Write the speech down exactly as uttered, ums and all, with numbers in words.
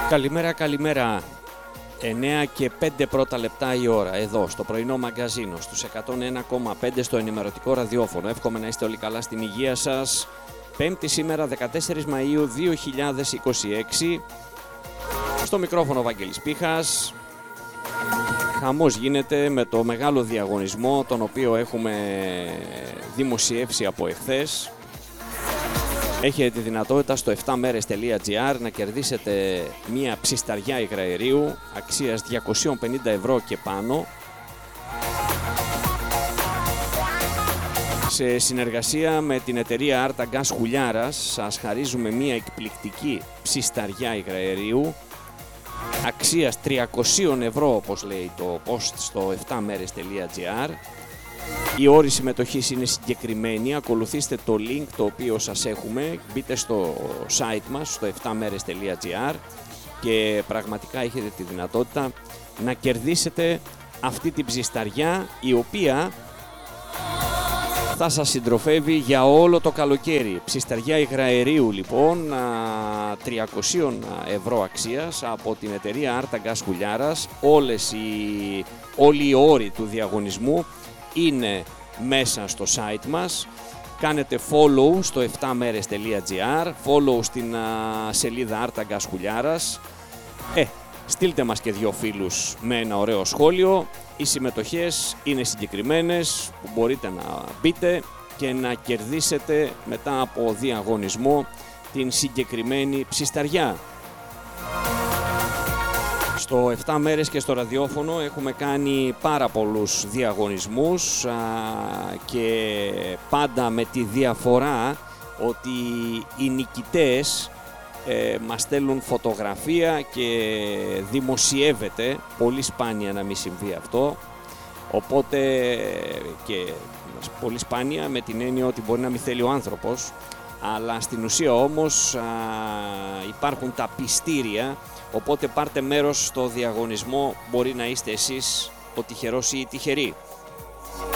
Καλημέρα, καλημέρα. εννέα και πέντε πρώτα λεπτά η ώρα, εδώ στο πρωινό μαγκαζίνο, στους εκατόν ένα κόμμα πέντε στο ενημερωτικό ραδιόφωνο. Εύχομαι να είστε όλοι καλά στην υγεία σας. Πέμπτη σήμερα, δεκατέσσερις Μαΐου δύο χιλιάδες είκοσι έξι. Στο μικρόφωνο Βαγγέλης Πίχας. Χαμός γίνεται με το μεγάλο διαγωνισμό, τον οποίο έχουμε δημοσιεύσει από εχθές. Έχετε τη δυνατότητα στο εφτά μέρες τελεία τζι άρ να κερδίσετε μία ψισταριά υγραερίου αξίας διακόσια πενήντα ευρώ και πάνω. Σε συνεργασία με την εταιρεία Άρτα Gas Χουλιάρας σας χαρίζουμε μία εκπληκτική ψισταριά υγραερίου αξίας τριακόσια ευρώ, όπως λέει το post στο εφτά μέρες τελεία τζι άρ. Οι όροι συμμετοχής είναι συγκεκριμένοι. Ακολουθήστε το link το οποίο σας έχουμε. Μπείτε στο site μας, στο εφτά μέρες τελεία τζι άρ, και πραγματικά έχετε τη δυνατότητα να κερδίσετε αυτή την ψισταριά, η οποία θα σας συντροφεύει για όλο το καλοκαίρι. Ψισταριά υγραερίου λοιπόν, τριακόσια ευρώ αξίας, από την εταιρεία Άρτα Gas Χουλιάρας. Όλες οι, όλοι οι όροι του διαγωνισμού είναι μέσα στο site μας. Κάνετε follow στο εφτά μέρες τελεία τζι άρ, follow στην α, σελίδα Άρτα Gas Χουλιάρας. Ε, στείλτε μας και δύο φίλους με ένα ωραίο σχόλιο. Οι συμμετοχές είναι συγκεκριμένες, που μπορείτε να μπείτε και να κερδίσετε μετά από διαγωνισμό την συγκεκριμένη ψισταριά. Στο εφτά μέρες και στο ραδιόφωνο έχουμε κάνει πάρα πολλούς διαγωνισμούς α, και πάντα με τη διαφορά ότι οι νικητές ε, μας στέλνουν φωτογραφία και δημοσιεύεται. Πολύ σπάνια να μην συμβεί αυτό, οπότε και πολύ σπάνια με την έννοια ότι μπορεί να μην θέλει ο άνθρωπος, αλλά στην ουσία όμως α, υπάρχουν τα πιστήρια. Οπότε πάρτε μέρος στο διαγωνισμό, μπορεί να είστε εσείς ο τυχερός ή η τυχερή.